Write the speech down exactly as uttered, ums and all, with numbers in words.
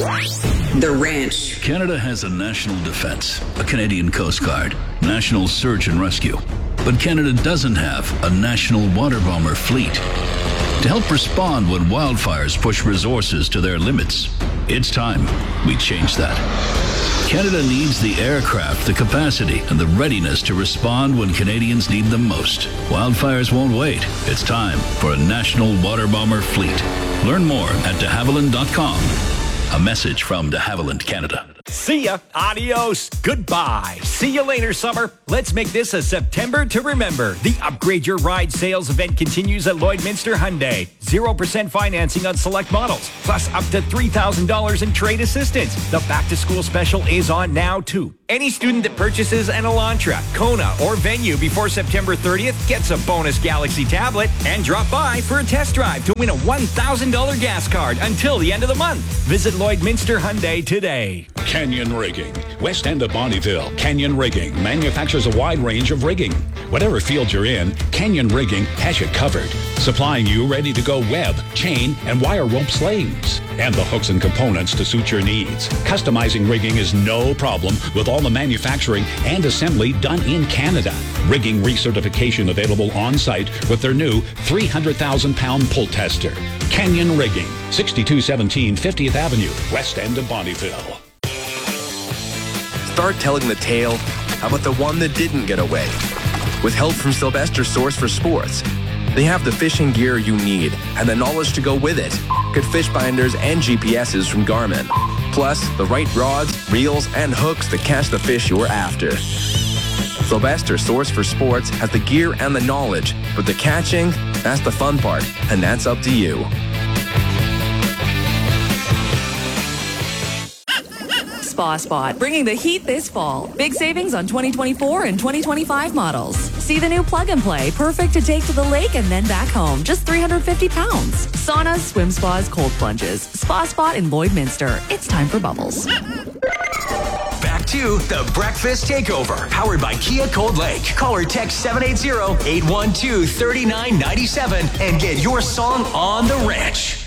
The Ranch. Canada has a national defense, a Canadian Coast Guard, national search and rescue. But Canada doesn't have a national water bomber fleet. To help respond when wildfires push resources to their limits, it's time we change that. Canada needs the aircraft, the capacity, and the readiness to respond when Canadians need them most. Wildfires won't wait. It's time for a national water bomber fleet. Learn more at de havilland dot com. A message from de Havilland Canada. See ya. Adios. Goodbye. See you later, summer. Let's make this a September to remember. The Upgrade Your Ride sales event continues at Lloydminster Hyundai. zero percent financing on select models, plus up to three thousand dollars in trade assistance. The back-to-school special is on now, too. Any student that purchases an Elantra, Kona, or Venue before September thirtieth gets a bonus Galaxy tablet and drop by for a test drive to win a one thousand dollars gas card until the end of the month. Visit Lloydminster Hyundai today. Canyon Rigging. West end of Bonnyville, Canyon Rigging manufactures a wide range of rigging. Whatever field you're in, Canyon Rigging has you covered. Supplying you ready-to-go web, chain, and wire rope slings. And the hooks and components to suit your needs. Customizing rigging is no problem with all the manufacturing and assembly done in Canada. Rigging recertification available on-site with their new three hundred thousand pound pull tester. Canyon Rigging, sixty-two seventeen fiftieth Avenue, west end of Bonnyville. Start telling the tale about the one that didn't get away. With help from Sylvester Source for Sports, they have the fishing gear you need and the knowledge to go with it. Good fish binders and G P S's from Garmin. Plus, the right rods, reels, and hooks to catch the fish you're after. Sylvester Source for Sports has the gear and the knowledge, but the catching, that's the fun part, and that's up to you. Spa Spot, bringing the heat this fall. Big savings on twenty twenty-four and twenty twenty-five models. See the new Plug and Play, perfect to take to the lake and then back home, just three hundred fifty pounds. Saunas, swim spas, cold plunges. Spa Spot in Lloydminster. It's time for bubbles. Back to the Breakfast Takeover, powered by Kia Cold Lake. Call or text seven eight zero, eight one two, three nine nine seven and get your song on the ranch.